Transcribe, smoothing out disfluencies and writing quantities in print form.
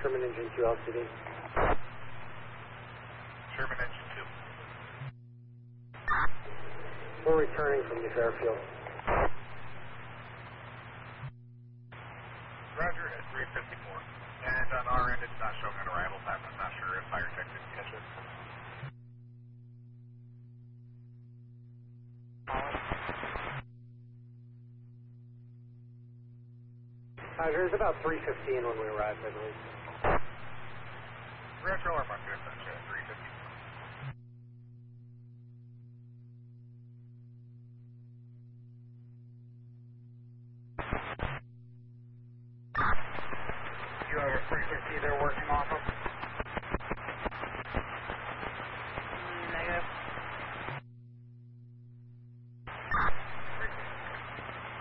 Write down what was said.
Sherman Engine 2 LCD. Sherman Engine 2. We're returning from the airfield. Roger, at 354. And on our end, it's not showing an arrival time. I'm not sure if fire tech didn't catch it. Roger, it's about 3:15 when we arrived, I believe. Roger, alarm on good, at 354. You have a frequency they're working off of?